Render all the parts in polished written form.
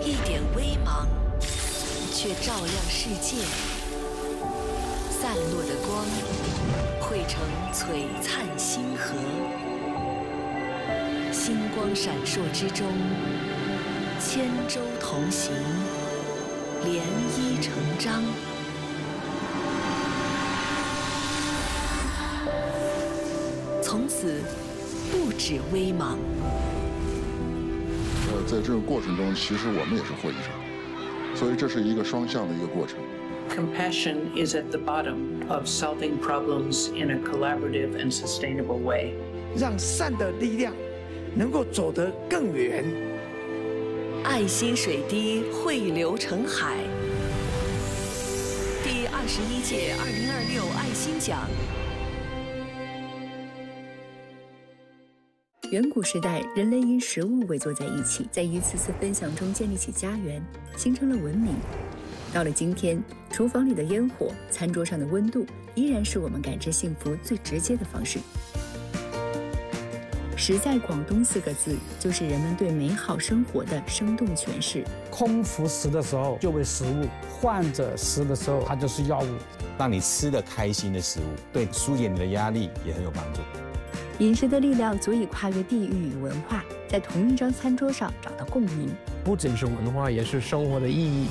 一点微芒，却照亮世界。散落的光，汇成璀璨星河。星光闪烁之中，千舟同行，涟漪成章。从此，不止微芒。 在这个过程中，其实我们也是获益者，所以这是一个双向的一个过程。 Compassion is at the bottom of solving problems in a collaborative and sustainable way. 让善的力量能够走得更远。 爱心水滴汇流成海。第21届2026爱心奖。 远古时代，人类因食物围坐在一起，在一次次分享中建立起家园，形成了文明。到了今天，厨房里的烟火，餐桌上的温度，依然是我们感知幸福最直接的方式。食在广东4个字，就是人们对美好生活的生动诠释。 空腹食的时候就为食物，患者食的时候它就是药物。 让你吃得开心的食物，对疏解你的压力也很有帮助。 饮食的力量足以跨越地域与文化，在同一张餐桌上找到共鸣。 不仅是文化，也是生活的意义。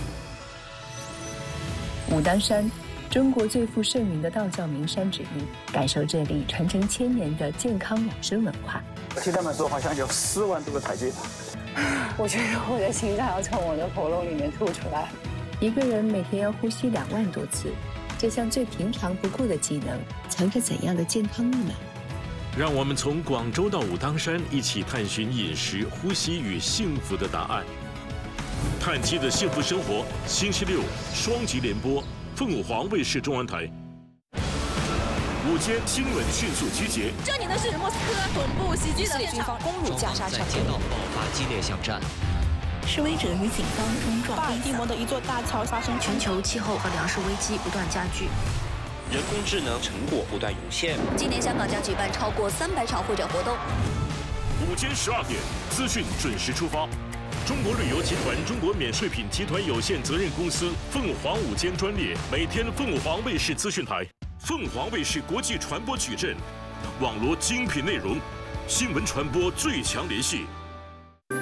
武当山，中国最负盛名的道教名山之一，感受这里传承1000年的健康养生文化。 听他们说，好像有4万多个台阶。 我觉得我的心脏要从我的喉咙里面吐出来。 一个人每天要呼吸2万多次，这项最平常不过的技能，藏着怎样的健康密码？ 让我们从广州到武当山，一起探寻饮食、呼吸与幸福的答案。探妻的幸福生活，星期6双集联播，凤凰卫视中文台。午间新闻迅速集结。 这里的是莫斯科总部袭击的军方攻入加沙城， 街道爆发激烈巷战。 示威者与警方冲撞。巴尔的摩的一座大桥发生全球气候和粮食危机不断加剧。 人工智能成果不断涌现。 今年香港将举办超过300场会展活动。 午间12点，资讯准时出发。中国旅游集团中国免税品集团有限责任公司凤凰午间专列，每天凤凰卫视资讯台、凤凰卫视国际传播矩阵，网罗精品内容，新闻传播最强联系。